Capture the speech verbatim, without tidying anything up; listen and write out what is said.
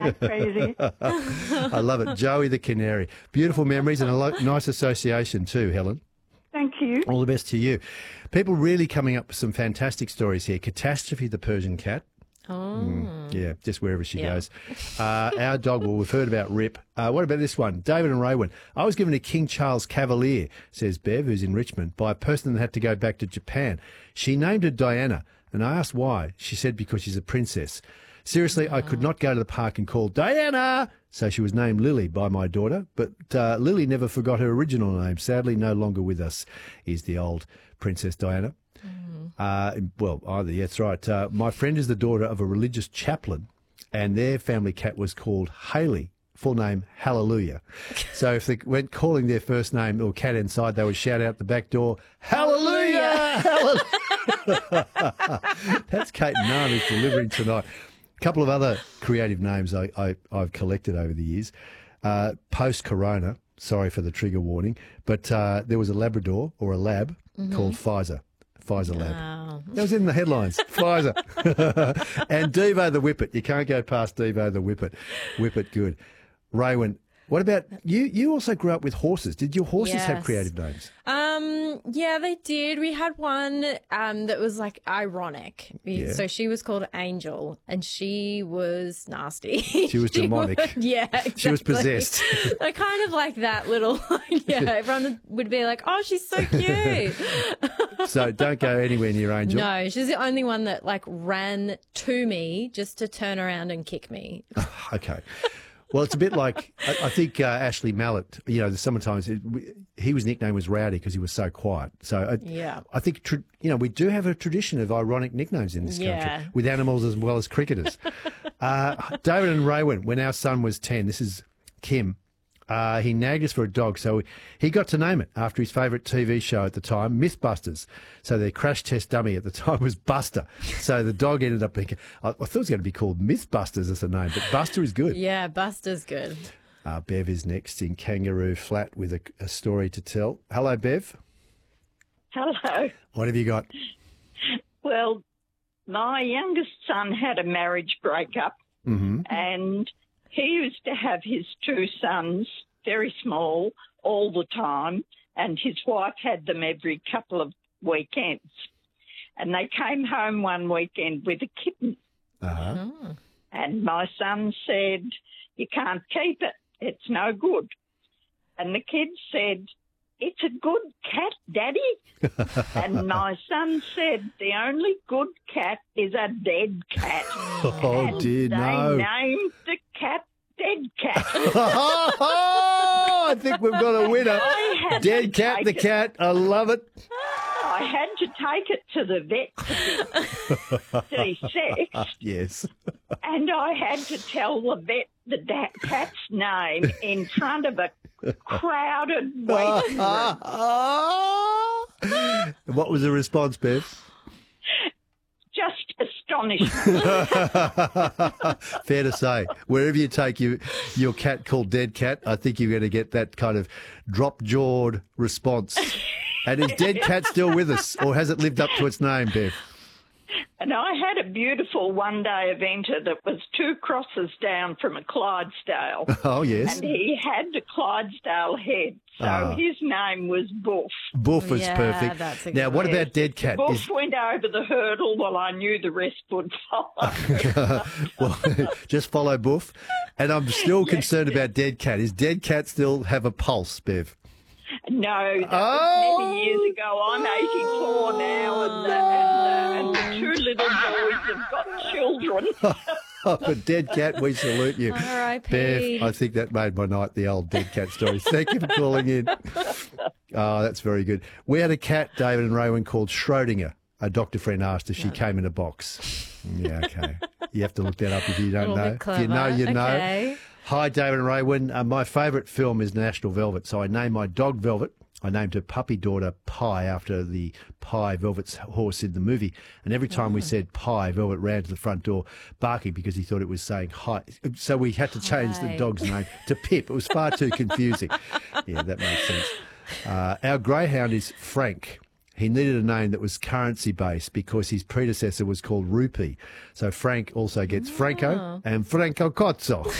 that crazy. I love it. Joey the Canary. Beautiful memories and a lo- nice association too, Helen. Thank you. All the best to you. People really coming up with some fantastic stories here. Catastrophe the Persian cat. Oh. Mm, yeah, just wherever she Yeah. goes. Uh, our dog, well, we've heard about Rip. Uh, what about this one? David and Raywin. I was given a King Charles Cavalier, says Bev, who's in Richmond, by a person that had to go back to Japan. She named her Diana, and I asked why. She said because she's a princess. Seriously, I could not go to the park and call Diana. So she was named Lily by my daughter, but uh, Lily never forgot her original name. Sadly, no longer with us is the old Princess Diana. Uh, well, either, yeah, that's right. Uh, my friend is the daughter of a religious chaplain, and their family cat was called Haley, full name Hallelujah. So if they went calling their first name or cat inside, they would shout out the back door, Hallelujah! Hallelujah! That's Kate and Nan who's delivering tonight. A couple of other creative names I, I, I've collected over the years. Uh, Post-corona, sorry for the trigger warning, but uh, there was a Labrador or a lab called Pfizer. Pfizer Lab. Wow. That was in the headlines. Pfizer. And Devo the Whippet. You can't go past Devo the Whippet. Whippet, good. Raywin, what about you? You also grew up with horses. Did your horses have Yes. creative names? Um, yeah, they did. We had one um that was like ironic. Yeah. So she was called Angel, and she was nasty. She was demonic. would- yeah, exactly. She was possessed. I kind of like that little. Yeah, everyone would be like, "Oh, she's so cute." So don't go anywhere near Angel. No, she's the only one that like ran to me just to turn around and kick me. Okay. Well, it's a bit like, I, I think uh, Ashley Mallet, you know, sometimes it, he was nicknamed was Rowdy because he was so quiet. So I, Yeah. I think, tr- you know, we do have a tradition of ironic nicknames in this Yeah. country with animals as well as cricketers. uh, David and Raywin, when our son was ten, this is Kim, uh, he nagged us for a dog. So he got to name it after his favourite T V show at the time, Mythbusters. So their crash test dummy at the time was Buster. So the dog ended up being, I, I thought it was going to be called Mythbusters as a name, but Buster is good. Yeah, Buster's good. Uh, Bev is next in Kangaroo Flat with a, a story to tell. Hello, Bev. Hello. What have you got? Well, my youngest son had a marriage breakup, Mm-hmm. and he used to have his two sons, very small, all the time, and his wife had them every couple of weekends. And they came home one weekend with a kitten, Uh-huh. Oh. and my son said, "You can't keep it. It's no good." And the kid said, "It's a good cat, Daddy." And my son said, "The only good cat is a dead cat." Oh, And dear, they no. named the cat Dead Cat. Oh, I think we've got a winner. I had to Dead Cat take the it. cat. I love it. I had to take it to the vet to be de-sexed, Yes. and I had to tell the vet the da- cat's name in front of a crowded waiting room. What was the response, Bev? Just astonishment. Fair to say, wherever you take your, your cat called Dead Cat, I think you're going to get that kind of drop-jawed response. And is Dead Cat still with us, or has it lived up to its name, Bev? And I had a beautiful one-day eventer that was two crosses down from a Clydesdale. Oh, yes. And he had the Clydesdale head, so Ah. his name was Boof. Boof is Yeah, perfect. that's a Now, good what one. about Dead Cat? Boof Is, went over the hurdle, well, I knew the rest would follow. well, just follow Boof. And I'm still concerned about Dead Cat. Is Dead Cat still have a pulse, Bev? No, that Oh. was many years ago. I'm eighty-four now, and the, and, the, and the two little boys have got children. But Dead Cat, we salute you. R I P Bev, I think that made my night, the old Dead Cat story. Thank you for calling in. Oh, that's very good. We had a cat, David and Raywin, called Schrodinger. A doctor friend asked if she came in a box. Yeah, okay. You have to look that up if you don't A little know. bit If clever. you know, you know. Okay. Hi, David and Raywin. Uh, my favourite film is National Velvet, so I named my dog Velvet. I named her puppy daughter Pie after the Pie, Velvet's horse in the movie. And every time we said Pie, Velvet ran to the front door barking because he thought it was saying hi. So we had to change the Hi. dog's name to Pip. It was far too confusing. Yeah, that makes sense. Uh, our greyhound is Frank. He needed a name that was currency-based because his predecessor was called Rupee. So Frank also gets Franco and Franco Cozzo.